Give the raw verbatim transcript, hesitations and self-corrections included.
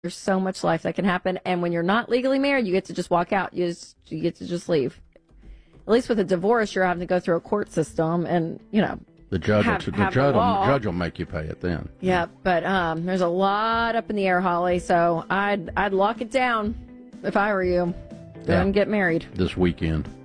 There's so much life that can happen, and when you're not legally married, you get to just walk out. You just you get to just leave. At least with a divorce, you're having to go through a court system, and you know the judge have, will, the have judge, the will, judge will make you pay it then. Yeah, but um, there's a lot up in the air, Holly. So I'd I'd lock it down if I were you. Go yeah. and get married this weekend.